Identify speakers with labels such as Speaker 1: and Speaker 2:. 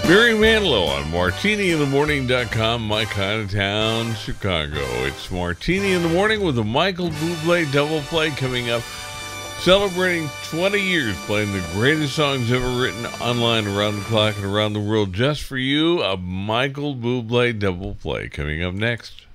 Speaker 1: Barry Manilow on MartiniInTheMorning.com, my kind of town, Chicago. It's Martini in the Morning with a Michael Bublé double play coming up, celebrating 20 years playing the greatest songs ever written online around the clock and around the world just for you. A Michael Bublé double play coming up next.